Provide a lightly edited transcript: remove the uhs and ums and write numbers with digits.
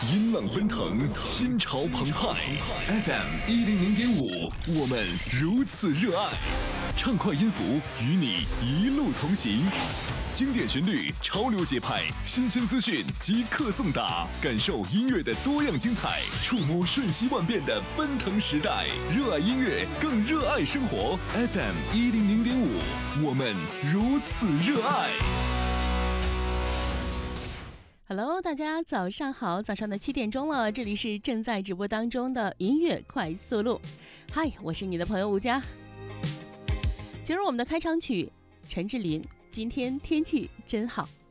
音浪奔腾，心潮澎湃。FM100.5，我们如此热爱。畅快音符与你一路同行，经典旋律，潮流节拍，新鲜资讯即刻送达，感受音乐的多样精彩，触摸瞬息万变的奔腾时代。热爱音乐，更热爱生活。FM100.5，我们如此热爱。 Hello， 大家早上好，早上的7点钟了，这里是正在直播当中的音乐快速路。嗨，我是你的朋友吴佳。今儿我们的开场曲陈志霖，今天天气真好。